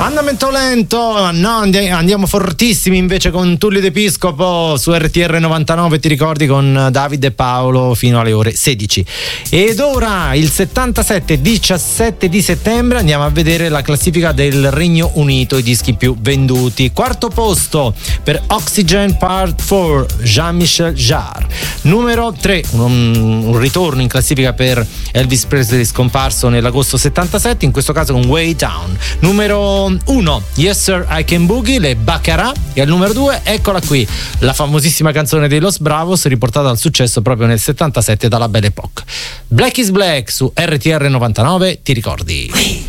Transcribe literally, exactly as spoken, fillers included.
Andamento lento, no, andiamo fortissimi invece con Tullio D'Episcopo su R T R novantanove, ti ricordi, con Davide e Paolo fino alle ore sedici. Ed ora il settantasette diciassette di settembre andiamo a vedere la classifica del Regno Unito, i dischi più venduti. Quarto posto per Oxygen Part quattro, Jean-Michel Jarre. Numero tre, un, un ritorno in classifica per Elvis Presley, scomparso nell'agosto settantasette, in questo caso con Way Down. Numero uno, Yes Sir I Can Boogie, le Baccarat. E al numero due, eccola qui, la famosissima canzone dei Los Bravos, riportata al successo proprio nel settantasette dalla Belle Époque. Black is Black su R T R novantanove, ti ricordi?